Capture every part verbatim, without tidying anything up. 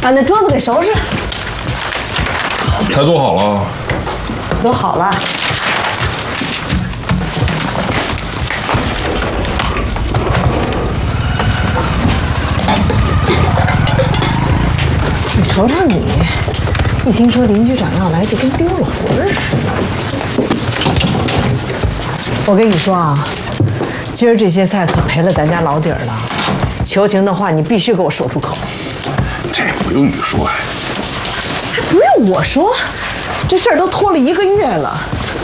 把那桌子给收拾。 菜做好了。 都好了。你瞅瞅你，一听说邻居长要来，就跟丢了魂似的。我跟你说啊，今儿这些菜可赔了咱家老底儿了。求情的话，你必须给我说出口。 这不用你说呀， 还不用我说，这事儿都拖了一个月了。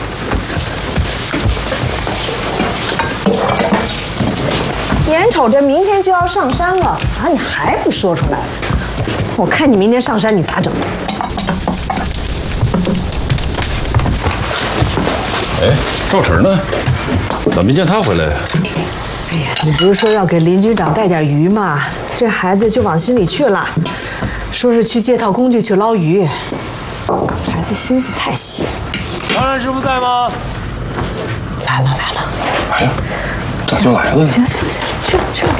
眼瞅着明天就要上山了啊，你还不说出来？我看你明天上山你咋整？ 哎，赵晨呢？咋没见他回来？ 哎呀，你不是说要给林局长带点鱼吗？这孩子就往心里去了，说是去借套工具去捞鱼。孩子心思太细。 张山师傅在吗？ 来了来了。 哎呀，咋就来了呢？ 行行行，去吧去吧。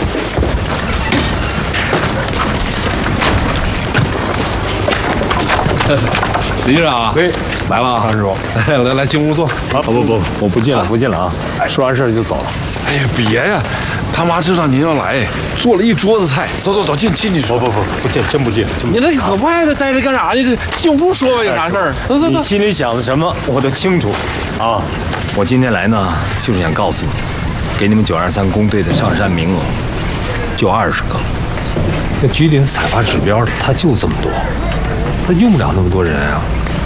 林局长， 喂，来了啊，张师傅。 来来来，进屋坐。 啊不不不，我不进了，不进了啊！哎，说完事儿就走了。 哎呀，别呀，他妈知道您要来，做了一桌子菜。走走走，进进去说。 不不不，不进，真不进。 你这搁外头待着干啥呢？这进屋说吧，有啥事儿？走走走。 你心里想的什么，我都清楚。啊，我今天来呢，就是想告诉你，给你们九二三工队的上山名额就二十个。那局里的采伐指标，它就这么多，它用不了那么多人啊。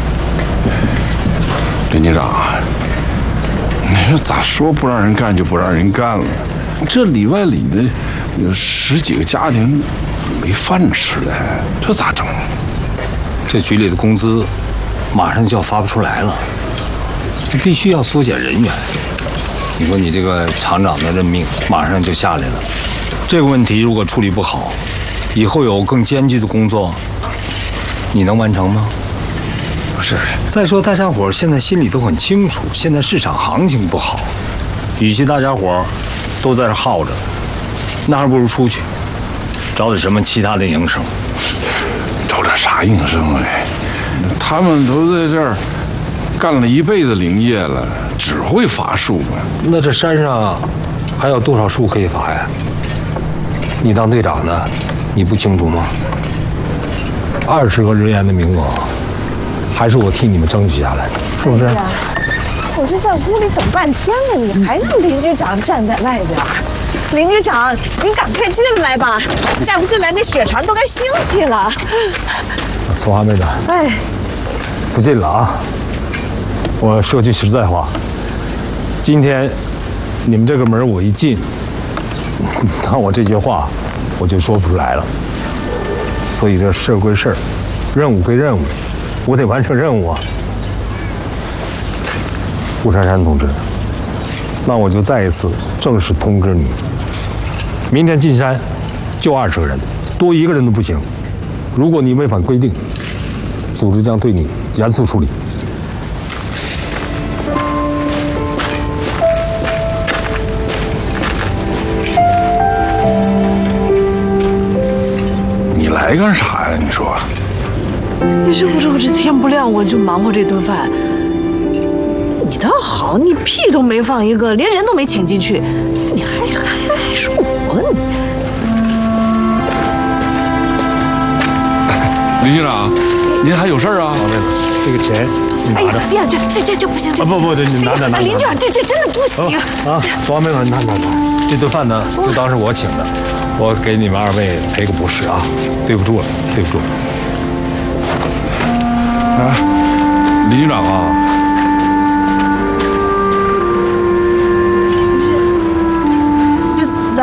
林局长，你说咋说不让人干就不让人干了？这里外里的有十几个家庭没饭吃了，这咋整？ 这局里的工资马上就要发不出来了，就必须要缩减人员。你说你这个厂长的任命马上就下来了，这个问题如果处理不好，以后有更艰巨的工作，你能完成吗？ 不是。 再说大家伙现在心里都很清楚，现在市场行情不好，与其大家伙都在这耗着，那还不如出去找点什么其他的营生。 找点啥营生哎？他们都在这儿干了一辈子林业了，只会伐树吗？ 那这山上还有多少树可以伐呀？你当队长的，你不清楚吗？二十个人员的名额，还是我替你们争取下来的，是不是？ 哎呀，我这在屋里等半天了，你还让林局长站在外边？林局长，你赶快进来吧，再不进来那血肠都该兴起了。 此话没短， 哎， 不进了啊！我说句实在话，今天你们这个门我一进，那我这句话我就说不出来了。所以这事儿归事儿，任务归任务，我得完成任务啊。顾珊珊同志，那我就再一次正式通知你，明天进山就二十个人，多一个人都不行。如果你违反规定，组织将对你严肃处理。 你来干啥呀？你说？ 你知不知道这天不亮我就忙活这顿饭？你倒好，你屁都没放一个，连人都没请进去，你还还还还说我你？ 林局长，您还有事儿啊？ 王妹子，这个钱你哎呀拿着。 呀，这这这这不行，这啊不不，这你拿着拿着。 林局长，这这真的不行啊！王妹子，拿拿拿，这顿饭呢就当是我请的，我给你们二位赔个不是啊，对不住了，对不住了。 啊，林局长啊。